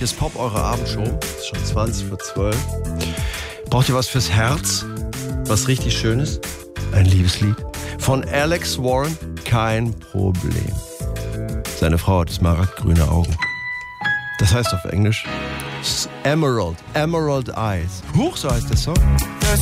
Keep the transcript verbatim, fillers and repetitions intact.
Hier ist Pop, eure Abendshow. Es ist schon zwanzig vor zwölf. Braucht ihr was fürs Herz? Was richtig Schönes? Ein Liebeslied von Alex Warren? Kein Problem. Seine Frau hat smaragdgrüne Augen. Das heißt auf Englisch Emerald, Emerald Eyes. Huch, so heißt der Song. There's